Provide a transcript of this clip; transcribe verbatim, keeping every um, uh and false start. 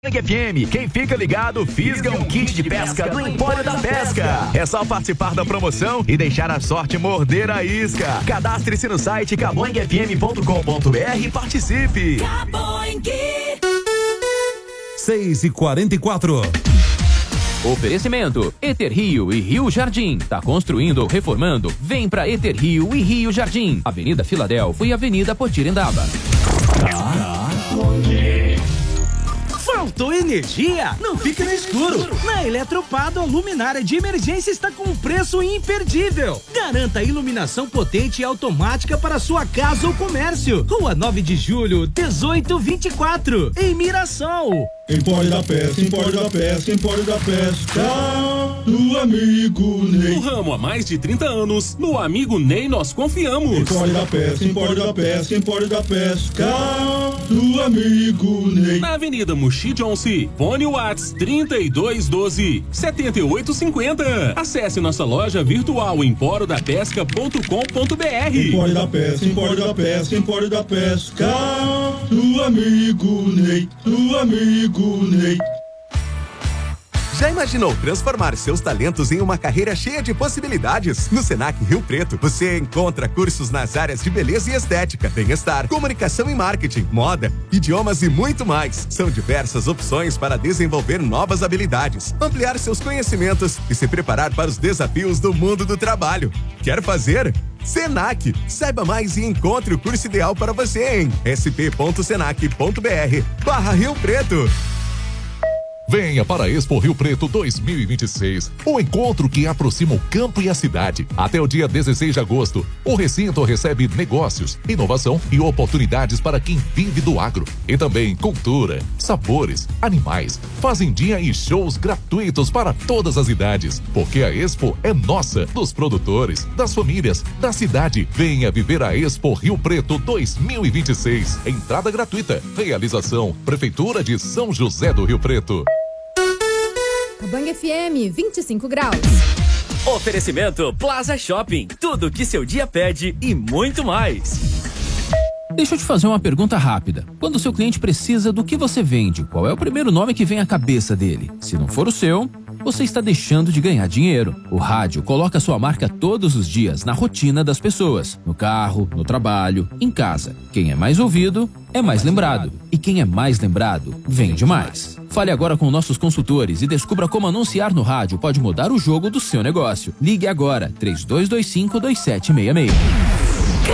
F M, quem fica ligado fisga um kit de pesca do Empório da Pesca. É só participar da promoção e deixar a sorte morder a isca. Cadastre-se no site caboing f m ponto com ponto b r e participe. Caboing. seis e quarenta e quatro. Oferecimento Eter Rio e Rio Jardim. Tá construindo ou reformando? Vem pra Eter Rio e Rio Jardim. Avenida Filadélfia e Avenida Potirendaba. Faltou energia? Não fique no escuro. Na Eletropado, a luminária de emergência está com um preço imperdível. Garanta iluminação potente e automática para sua casa ou comércio. Rua nove de julho, dezoito vinte e quatro, em Mirassol. Empório da Pesca, Empório da Pesca, Empório da Pesca, do amigo Ney. No ramo há mais de trinta anos, no amigo Ney nós confiamos. Empório da Pesca, Empório da Pesca, Empório da Pesca, do amigo Ney. Na Avenida Muxi Johnson, fone Whats trinta e dois doze, setenta e oito cinquenta. Acesse nossa loja virtual empório da pesca ponto com ponto b r. Empório da Pesca, Empório da Pesca, Empório da Pesca, do amigo Ney, do amigo Ney. Já imaginou transformar seus talentos em uma carreira cheia de possibilidades? No Senac Rio Preto, você encontra cursos nas áreas de beleza e estética, bem-estar, comunicação e marketing, moda, idiomas e muito mais. São diversas opções para desenvolver novas habilidades, ampliar seus conhecimentos e se preparar para os desafios do mundo do trabalho. Quer fazer? Senac. Saiba mais e encontre o curso ideal para você em s p ponto senac ponto b r barra Rio Preto. Venha para a Expo Rio Preto dois mil e vinte e seis, o encontro que aproxima o campo e a cidade. Até o dia dezesseis de agosto, o recinto recebe negócios, inovação e oportunidades para quem vive do agro. E também cultura, sabores, animais, fazendinha e shows gratuitos para todas as idades. Porque a Expo é nossa, dos produtores, das famílias, da cidade. Venha viver a Expo Rio Preto dois mil e vinte e seis. Entrada gratuita. Realização Prefeitura de São José do Rio Preto. Caboing F M, vinte e cinco graus. Oferecimento Plaza Shopping. Tudo que seu dia pede e muito mais. Deixa eu te fazer uma pergunta rápida. Quando o seu cliente precisa do que você vende, qual é o primeiro nome que vem à cabeça dele? Se não for o seu, você está deixando de ganhar dinheiro. O rádio coloca sua marca todos os dias na rotina das pessoas. No carro, no trabalho, em casa. Quem é mais ouvido, é mais lembrado. E quem é mais lembrado, vende mais. Fale agora com nossos consultores e descubra como anunciar no rádio pode mudar o jogo do seu negócio. Ligue agora, três dois dois cinco, dois sete seis seis.